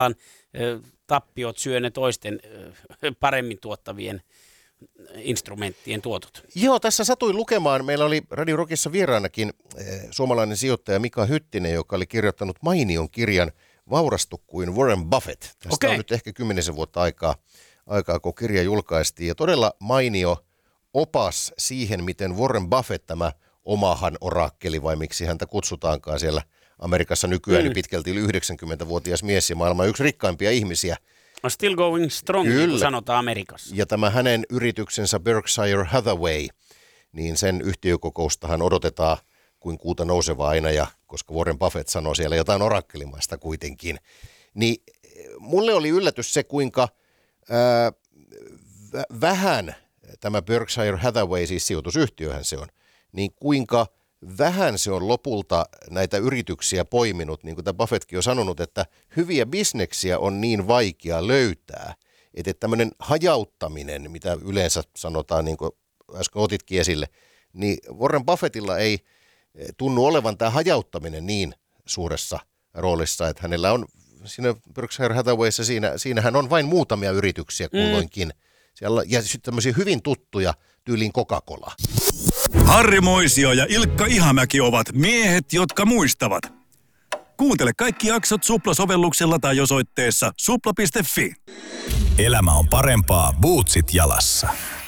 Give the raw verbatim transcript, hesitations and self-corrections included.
tappiot syö ne toisten paremmin tuottavien instrumenttien tuotot. Joo, tässä satuin lukemaan. Meillä oli Radio Rockissa vieraanakin eh, suomalainen sijoittaja Mika Hyttinen, joka oli kirjoittanut mainion kirjan Vaurastu kuin Warren Buffett. Tästä Okei. on nyt ehkä kymmenisen vuotta aikaa, aikaa, kun kirja julkaistiin. Ja todella mainio opas siihen, miten Warren Buffett, tämä omahan orakkeli, vai miksi häntä kutsutaankaan siellä Amerikassa nykyään, mm. niin pitkälti yli yhdeksänkymmentävuotias mies ja maailman yksi rikkaimpia ihmisiä. Still going strong, niin kuin sanotaan Amerikassa. Ja tämä hänen yrityksensä Berkshire Hathaway, niin sen yhtiökokoustahan odotetaan kuin kuuta nousevaa aina, ja koska Warren Buffett sanoo siellä jotain orakkelimaista kuitenkin, niin mulle oli yllätys se, kuinka ää, vähän tämä Berkshire Hathaway, siis sijoitusyhtiöhän se on, niin kuinka vähän se on lopulta näitä yrityksiä poiminut, niin kuin tämä Buffettkin on sanonut, että hyviä bisneksiä on niin vaikea löytää, että tämmöinen hajauttaminen, mitä yleensä sanotaan, niin kuin äsken otitkin esille, niin Warren Buffettilla ei tunnu olevan tämä hajauttaminen niin suuressa roolissa, että hänellä on siinä Berkshire Hathawayssa, siinä, siinähän on vain muutamia yrityksiä kulloinkin, mm. siellä, ja sitten tämmöisiä hyvin tuttuja tyyliin Coca-Cola. Harri Moisio ja Ilkka Ihamäki ovat miehet, jotka muistavat. Kuuntele kaikki jaksot Supla-sovelluksella tai osoitteessa supla piste fi. Elämä on parempaa bootsit jalassa.